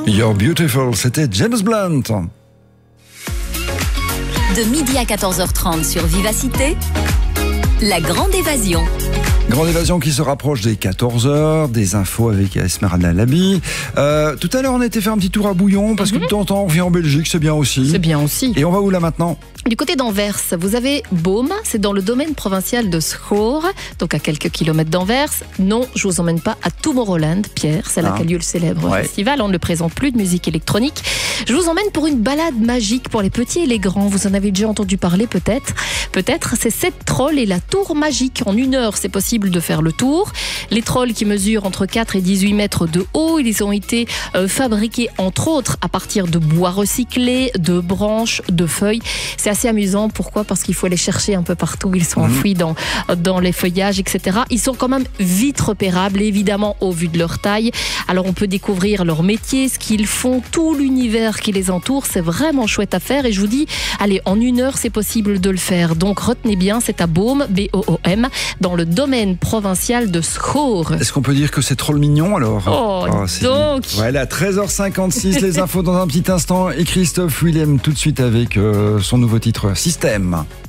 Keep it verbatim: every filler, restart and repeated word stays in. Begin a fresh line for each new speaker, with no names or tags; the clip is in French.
You're Beautiful, c'était James Blunt.
De midi à quatorze heures trente sur Vivacité, la grande évasion.
Grande évasion qui se rapproche des quatorze heures, des infos avec Esmeralda Labi. Euh, tout à l'heure, on a été faire un petit tour à Bouillon, parce que de temps en temps, on revient en Belgique, c'est bien aussi.
C'est bien aussi.
Et on va où là maintenant ?
Du côté d'Anvers, vous avez Baume, c'est dans le domaine provincial de Schoor, donc à quelques kilomètres d'Anvers. Non, je vous emmène pas à Tomorrowland, Pierre, c'est là
Ah.
qu'a lieu le célèbre
Ouais.
festival. On ne présente plus de musique électronique. Je vous emmène pour une balade magique pour les petits et les grands. Vous en avez déjà entendu parler peut-être. Peut-être, c'est sept trolls et la tour magique. En une heure, c'est possible de faire le tour. Les trolls qui mesurent entre quatre et dix-huit mètres de haut, ils ont été euh, fabriqués entre autres à partir de bois recyclés, de branches, de feuilles. C'est assez amusant. Pourquoi ? Parce qu'il faut les chercher un peu partout. Ils sont enfouis dans, dans les feuillages, et cetera. Ils sont quand même vite repérables, évidemment, au vu de leur taille. Alors, on peut découvrir leur métier, ce qu'ils font, tout l'univers qui les entoure. C'est vraiment chouette à faire. Et je vous dis, allez, en une heure, c'est possible de le faire. Donc, retenez bien, c'est à Baume, B O O M, dans le domaine provincial de Schoor.
Est-ce qu'on peut dire que c'est trop le mignon alors ?
Oh,
c'est-
donc.
Voilà, treize heures cinquante-six, les infos dans un petit instant. Et Christophe Willem tout de suite avec euh, son nouveau titre Système.